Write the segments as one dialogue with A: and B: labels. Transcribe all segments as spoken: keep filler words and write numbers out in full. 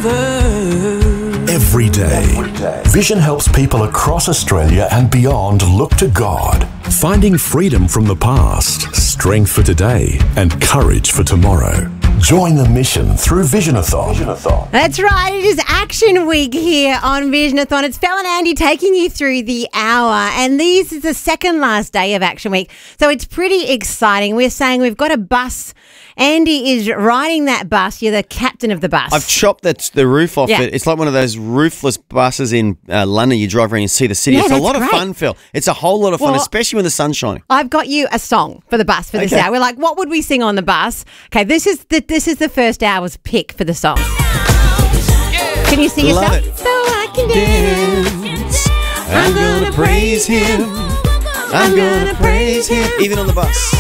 A: Every day, Vision helps people across Australia and beyond look to God, finding freedom from the past, strength for today, and courage for tomorrow. Join the mission through Visionathon. Visionathon.
B: That's right. It is Action Week here on Visionathon. It's Fel and Andy taking you through the hour, and this is the second last day of Action Week, so it's pretty exciting. We're saying we've got a bus. Andy is riding that bus. You're the captain of the bus.
C: I've chopped the, the roof off
B: Yeah.
C: it. It's like one of those roofless buses in uh, London. You drive around and see the city.
B: Yeah,
C: it's a
B: that's
C: lot
B: great.
C: of fun, Phil. It's a whole lot of fun,
B: Well,
C: especially when the sun's shining.
B: I've got you a song for the bus for this
C: Okay.
B: hour. We're like, what would we sing on the bus? Okay, this is the this is the first hour's pick for the song. Can you sing
C: Love
B: yourself?
C: it.
B: So I can dance.
C: I'm gonna praise him. I'm gonna praise him. Even on the bus.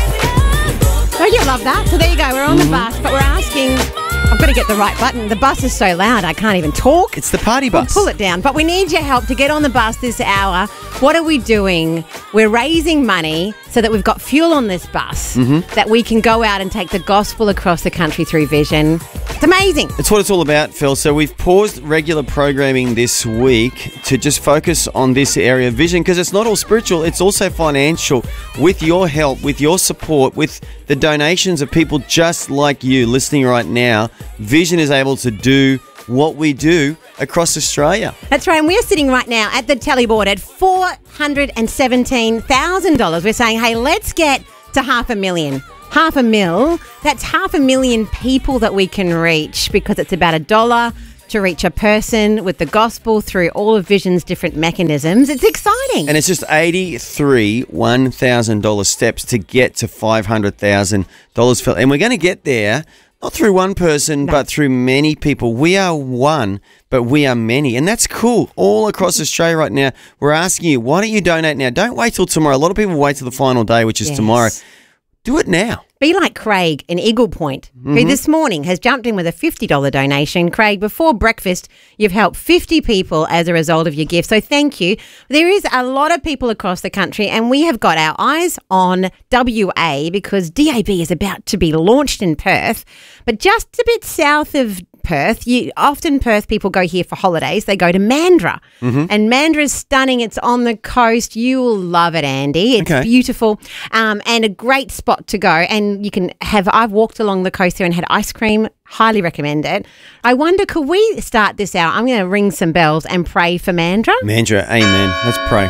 B: Oh, you love that. So there you go. We're on the bus, but we're asking. I've got to get the right button. The bus is so loud, I can't even talk.
C: It's the party bus.
B: Pull it down. But we need your help to get on the bus this hour. What are we doing? We're raising money so that we've got fuel on this bus that we can go out and take the gospel across the country through Vision. It's amazing.
C: It's what it's all about, Phil. So we've paused regular programming this week to just focus on this area of vision, because it's not all spiritual, it's also financial. With your help, with your support, with the donations of people just like you listening right now, Vision is able to do what we do across Australia.
B: That's right. And we're sitting right now at the telly board at four hundred seventeen thousand dollars. We're saying, hey, let's get to half a million. Half a mil. That's half a million people that we can reach, because it's about a dollar to reach a person with the gospel through all of Vision's different mechanisms. It's exciting.
C: And it's just eighty-three one thousand dollars steps to get to five hundred thousand dollars, Phil. And we're going to get there not through one person,
B: No.
C: but through many people. We are one, but we are many. And that's cool. All across Australia right now, we're asking you, why don't you donate now? Don't wait till tomorrow. A lot of people wait till the final day, which is
B: Yes.
C: tomorrow. Do it now.
B: Be like Craig in Eagle Point,
C: Mm-hmm.
B: who this morning has jumped in with a fifty dollars donation. Craig, before breakfast, you've helped fifty people as a result of your gift. So thank you. There is a lot of people across the country, and we have got our eyes on W A because D A B is about to be launched in Perth. But just a bit south of Perth, you often Perth people go here for holidays. They go to Mandurah,
C: Mm-hmm.
B: and Mandurah is stunning. It's on the coast. You will love it, Andy. It's
C: Okay.
B: beautiful, um, and a great spot to go. And you can have. I've walked along the coast there and had ice cream. Highly recommend it. I wonder, could we start this out? I'm going to ring some bells and pray for Mandurah.
C: Mandurah, amen. Let's pray.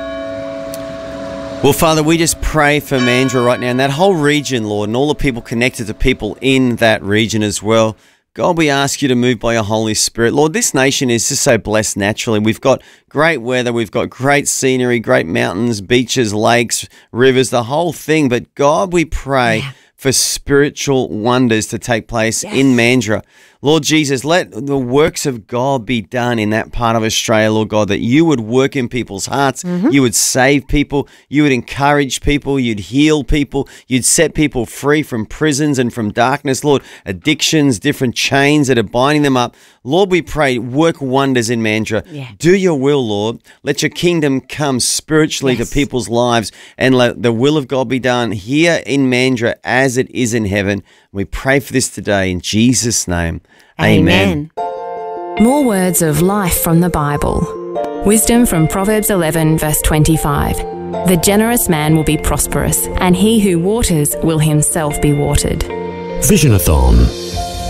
C: Well, Father, we just pray for Mandurah right now and that whole region, Lord, and all the people connected to people in that region as well. God, we ask you to move by your Holy Spirit. Lord, this nation is just so blessed naturally. We've got great weather. We've got great scenery, great mountains, beaches, lakes, rivers, the whole thing. But God, we pray
B: Yeah.
C: for spiritual wonders to take place
B: Yes.
C: in Mandurah. Lord Jesus, let the works of God be done in that part of Australia, Lord God, that you would work in people's hearts, you would save people, you would encourage people, you'd heal people, you'd set people free from prisons and from darkness, Lord, addictions, different chains that are binding them up. Lord, we pray, work wonders in Mandurah.
B: Yeah.
C: Do your will, Lord. Let your kingdom come spiritually
B: Yes.
C: to people's lives, and let the will of God be done here in Mandurah as it is in heaven. We pray for this today in Jesus' name. Amen.
D: More words of life from the Bible. Wisdom from Proverbs eleven, verse twenty-five. The generous man will be prosperous, and he who waters will himself be watered.
A: Visionathon.